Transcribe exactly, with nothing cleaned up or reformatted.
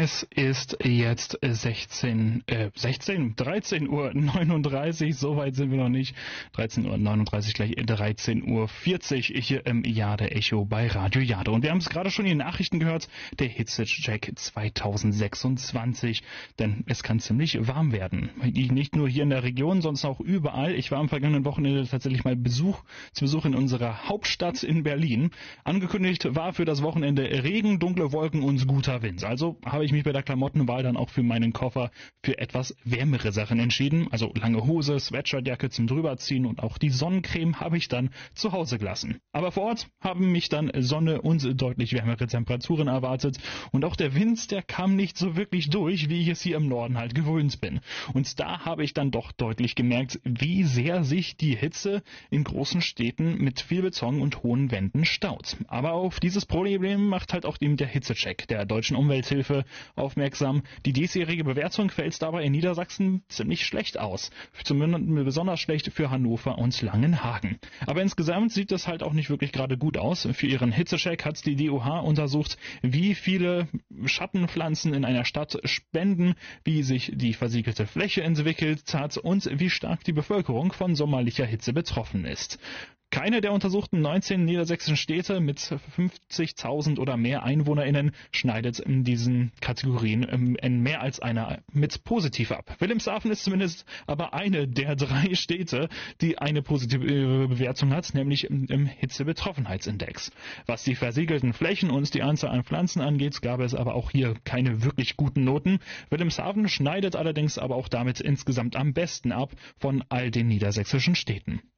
Es ist jetzt sechzehn, äh, sechzehn, dreizehn Uhr neununddreißig, so weit sind wir noch nicht. dreizehn Uhr neununddreißig, gleich dreizehn Uhr vierzig hier im Jade Echo bei Radio Jade. Und wir haben es gerade schon in den Nachrichten gehört, der Hitzecheck zwanzig sechsundzwanzig, denn es kann ziemlich warm werden. Nicht nur hier in der Region, sonst auch überall. Ich war am vergangenen Wochenende tatsächlich mal Besuch, zu Besuch in unserer Hauptstadt in Berlin. Angekündigt war für das Wochenende Regen, dunkle Wolken und guter Wind. Also habe ich mich bei der Klamottenwahl dann auch für meinen Koffer für etwas wärmere Sachen entschieden. Also lange Hose, Sweatshirtjacke zum drüberziehen und auch die Sonnencreme habe ich dann zu Hause gelassen. Aber vor Ort haben mich dann Sonne und deutlich wärmere Temperaturen erwartet. Und auch der Wind, der kam nicht so wirklich durch, wie ich es hier im Norden halt gewöhnt bin. Und da habe ich dann doch deutlich gemerkt, wie sehr sich die Hitze in großen Städten mit viel Beton und hohen Wänden staut. Aber auf dieses Problem macht halt auch eben der Hitzecheck der Deutschen Umwelthilfe aufmerksam. Die diesjährige Bewertung fällt dabei in Niedersachsen ziemlich schlecht aus. Zumindest besonders schlecht für Hannover und Langenhagen. Aber insgesamt sieht es halt auch nicht wirklich gerade gut aus. Für ihren Hitzecheck hat die D O H untersucht, wie viele Schattenpflanzen in einer Stadt spenden, wie sich die versiegelte Fläche entwickelt hat und wie stark die Bevölkerung von sommerlicher Hitze betroffen ist. Keine der untersuchten neunzehn niedersächsischen Städte mit fünfzigtausend oder mehr EinwohnerInnen schneidet in diesen Kategorien in mehr als einer mit positiv ab. Wilhelmshaven ist zumindest aber eine der drei Städte, die eine positive Bewertung hat, nämlich im Hitzebetroffenheitsindex. Was die versiegelten Flächen und die Anzahl an Pflanzen angeht, gab es aber auch hier keine wirklich guten Noten. Wilhelmshaven schneidet allerdings aber auch damit insgesamt am besten ab von all den niedersächsischen Städten.